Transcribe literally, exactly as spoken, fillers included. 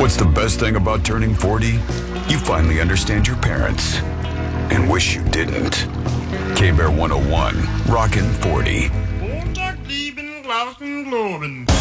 What's the best thing about turning forty? You finally understand your parents and wish you didn't. K-Bear one oh one, rockin' forty.